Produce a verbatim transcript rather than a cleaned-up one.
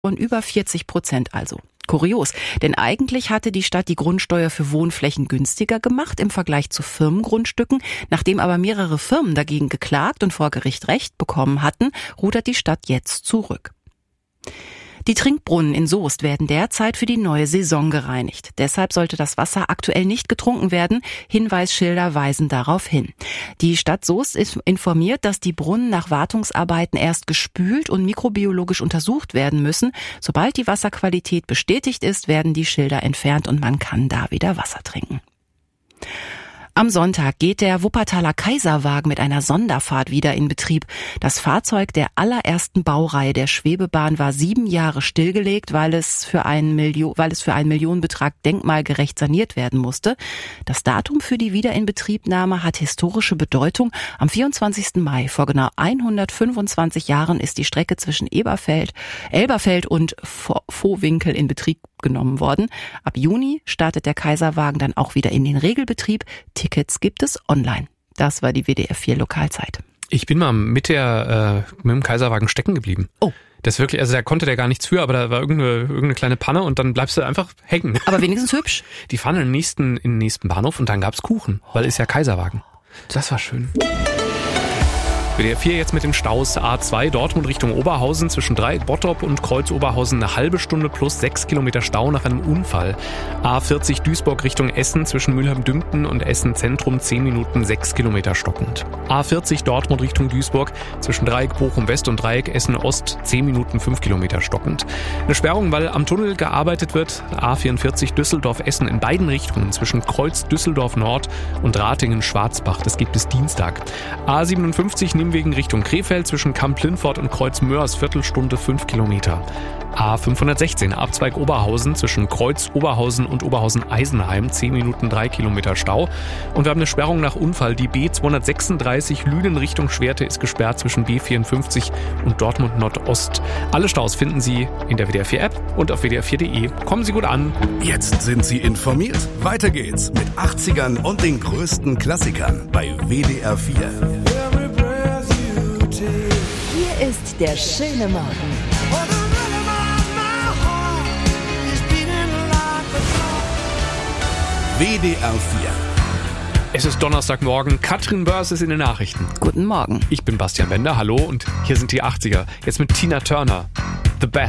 von über vierzig Prozent also. Kurios, denn eigentlich hatte die Stadt die Grundsteuer für Wohnflächen günstiger gemacht im Vergleich zu Firmengrundstücken. Nachdem aber mehrere Firmen dagegen geklagt und vor Gericht Recht bekommen hatten, rudert die Stadt jetzt zurück. Die Trinkbrunnen in Soest werden derzeit für die neue Saison gereinigt. Deshalb sollte das Wasser aktuell nicht getrunken werden. Hinweisschilder weisen darauf hin. Die Stadt Soest ist informiert, dass die Brunnen nach Wartungsarbeiten erst gespült und mikrobiologisch untersucht werden müssen. Sobald die Wasserqualität bestätigt ist, werden die Schilder entfernt und man kann da wieder Wasser trinken. Am Sonntag geht der Wuppertaler Kaiserwagen mit einer Sonderfahrt wieder in Betrieb. Das Fahrzeug der allerersten Baureihe der Schwebebahn war sieben Jahre stillgelegt, weil es für einen Million, weil es für einen Millionenbetrag denkmalgerecht saniert werden musste. Das Datum für die Wiederinbetriebnahme hat historische Bedeutung. Am vierundzwanzigsten Mai vor genau hundertfünfundzwanzig Jahren ist die Strecke zwischen Eberfeld, Elberfeld und Vohwinkel in Betrieb genommen worden. Ab Juni startet der Kaiserwagen dann auch wieder in den Regelbetrieb. Tickets gibt es online. Das war die W D R vier Lokalzeit. Ich bin mal mit der äh, mit dem Kaiserwagen stecken geblieben. Oh. Das wirklich, also da konnte der gar nichts für, aber da war irgendeine, irgendeine kleine Panne und dann bleibst du einfach hängen. Aber wenigstens hübsch. Die fahren in den nächsten, in den nächsten Bahnhof und dann gab's Kuchen, weil ist ja Kaiserwagen. Das war schön. W D R vier jetzt mit den Staus. A zwei Dortmund Richtung Oberhausen zwischen Dreieck Bottrop und Kreuz Oberhausen eine halbe Stunde plus sechs Kilometer Stau nach einem Unfall. A vierzig Duisburg Richtung Essen zwischen Mülheim-Dümpten und Essen Zentrum zehn Minuten sechs Kilometer stockend. A vierzig Dortmund Richtung Duisburg zwischen Dreieck Bochum West und Dreieck Essen Ost zehn Minuten fünf Kilometer stockend. Eine Sperrung, weil am Tunnel gearbeitet wird. A vierundvierzig Düsseldorf Essen in beiden Richtungen zwischen Kreuz Düsseldorf Nord und Ratingen Schwarzbach. Das geht bis Dienstag. A siebenundfünfzig Nimwegen Richtung Krefeld zwischen Kamp-Lindfort und Kreuz-Mörs, Viertelstunde fünf Kilometer. A fünfhundertsechzehn Abzweig Oberhausen zwischen Kreuz Oberhausen und Oberhausen-Eisenheim, zehn Minuten drei Kilometer Stau. Und wir haben eine Sperrung nach Unfall. Die B zweihundertsechsunddreißig Lünen Richtung Schwerte ist gesperrt zwischen B vierundfünfzig und Dortmund Nordost. Alle Staus finden Sie in der W D R vier App und auf W D R vier Punkt de. Kommen Sie gut an. Jetzt sind Sie informiert. Weiter geht's mit achtzigern und den größten Klassikern bei W D R vier. Hier ist der schöne Morgen. W D R vier. Es ist Donnerstagmorgen. Katrin Börs ist in den Nachrichten. Guten Morgen. Ich bin Bastian Bender. Hallo und hier sind die achtziger. Jetzt mit Tina Turner. The Best.